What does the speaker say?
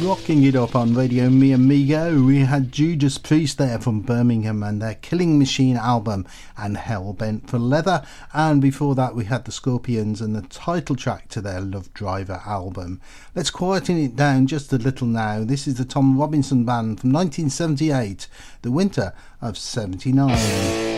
Rocking it up on Radio Mi Amigo, we had Judas Priest there from Birmingham and their Killing Machine album and Hellbent for Leather, and before that we had the Scorpions and the title track to their Love Driver album. Let's quieten it down just a little now. This is the Tom Robinson Band from 1978, the winter of '79.